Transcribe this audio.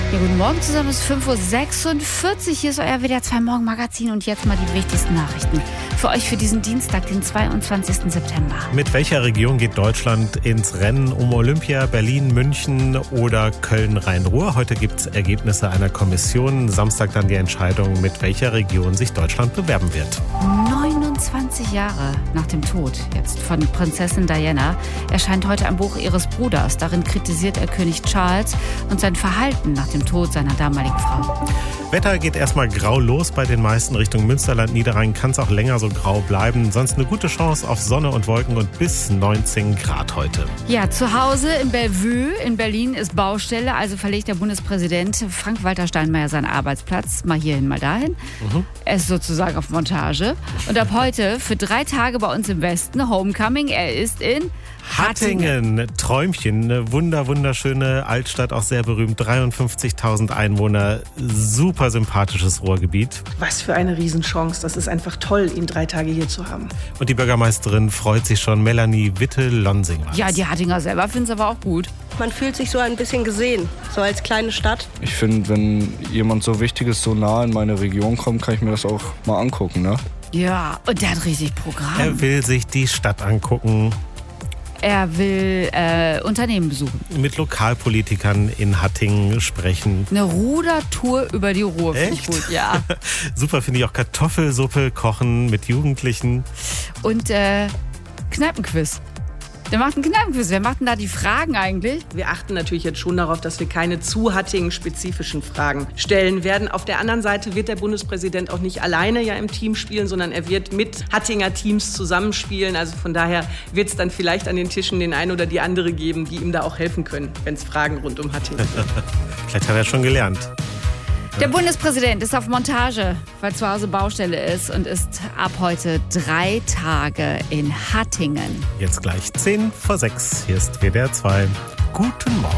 Ja, guten Morgen zusammen, es ist 5:46 Uhr. Hier ist euer WDR 2 Morgenmagazin und jetzt mal die wichtigsten Nachrichten für euch für diesen Dienstag, den 22. September. Mit welcher Region geht Deutschland ins Rennen um Olympia, Berlin, München oder Köln-Rhein-Ruhr? Heute gibt es Ergebnisse einer Kommission. Samstag dann die Entscheidung, mit welcher Region sich Deutschland bewerben wird. 29 Jahre nach dem Tod jetzt von Prinzessin Diana erscheint heute ein Buch ihres Bruders. Darin kritisiert er König Charles und sein Verhalten nach dem Tod seiner damaligen Frau. Wetter geht erstmal grau los bei den meisten. Richtung Münsterland, Niederrhein kann es auch länger so grau bleiben. Sonst eine gute Chance auf Sonne und Wolken und bis 19 Grad heute. Ja, zu Hause in Bellevue in Berlin ist Baustelle. Also verlegt der Bundespräsident Frank-Walter Steinmeier seinen Arbeitsplatz mal hierhin, mal dahin. Er ist sozusagen auf Montage. Und ab heute für 3 Tage bei uns im Westen Homecoming. Er ist in Hattingen. Träumchen, eine wunderschöne Altstadt, auch sehr berühmt. 53.000 Einwohner, super sympathisches Ruhrgebiet. Was für eine Riesenchance. Das ist einfach toll, ihn 3 Tage hier zu haben. Und die Bürgermeisterin freut sich schon. Melanie Witte-Lonsing war's. Ja, die Hattinger selber finden es aber auch gut. Man fühlt sich so ein bisschen gesehen, so als kleine Stadt. Ich finde, wenn jemand so Wichtiges so nah in meine Region kommt, kann ich mir das auch mal angucken, ne? Ja, und der hat richtig Programm. Er will sich die Stadt angucken. Er will Unternehmen besuchen. Mit Lokalpolitikern in Hattingen sprechen. Eine Rudertour über die Ruhr. Echt? Gut, ja. Super, finde ich auch. Kartoffelsuppe kochen mit Jugendlichen. Und Kneipenquiz. Der macht einen Kneipenquiz. Wer macht denn da die Fragen eigentlich? Wir achten natürlich jetzt schon darauf, dass wir keine zu Hattingen-spezifischen Fragen stellen werden. Auf der anderen Seite wird der Bundespräsident auch nicht alleine ja im Team spielen, sondern er wird mit Hattinger Teams zusammenspielen. Also von daher wird es dann vielleicht an den Tischen den einen oder die andere geben, die ihm da auch helfen können, wenn es Fragen rund um Hattingen gibt. Vielleicht hat er schon gelernt. Der Bundespräsident ist auf Montage, weil zu Hause Baustelle ist und ist ab heute 3 Tage in Hattingen. Jetzt gleich 5:50. Hier ist WDR 2. Guten Morgen.